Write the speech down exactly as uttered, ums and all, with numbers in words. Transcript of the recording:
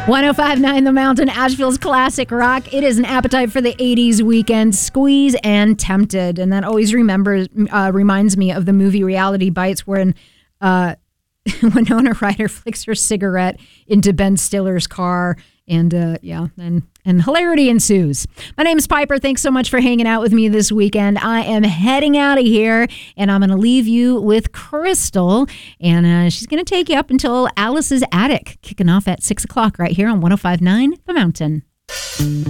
one oh five point nine The Mountain, Asheville's classic rock. It is an appetite for the eighties weekend. Squeeze and Tempted. And that always remembers, uh, reminds me of the movie Reality Bites, when uh, Winona Ryder flicks her cigarette into Ben Stiller's car. And uh, yeah, and, and hilarity ensues. My name is Piper. Thanks so much for hanging out with me this weekend. I am heading out of here, and I'm going to leave you with Crystal. And uh, she's going to take you up until Alice's Attic, kicking off at six o'clock right here on one oh five point nine The Mountain.